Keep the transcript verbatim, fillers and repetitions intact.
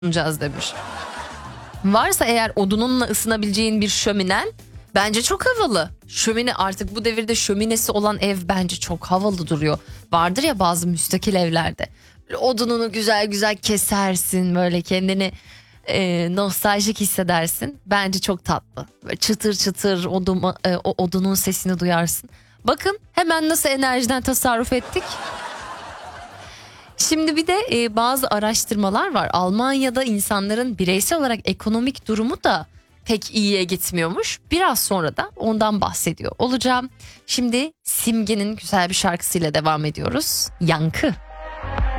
ısınacağız demiş. Varsa eğer odununla ısınabileceğin bir şöminen bence çok havalı. Şömine, artık bu devirde şöminesi olan ev bence çok havalı duruyor. Vardır ya bazı müstakil evlerde. Böyle odununu güzel güzel kesersin, böyle kendini e, nostaljik hissedersin. Bence çok tatlı. Böyle çıtır çıtır oduma, e, o odunun sesini duyarsın. Bakın hemen nasıl enerjiden tasarruf ettik. Şimdi bir de e, bazı araştırmalar var. Almanya'da insanların bireysel olarak ekonomik durumu da pek iyiye gitmiyormuş. Biraz sonra da ondan bahsediyor olacağım. Şimdi Simge'nin güzel bir şarkısıyla devam ediyoruz. Yankı.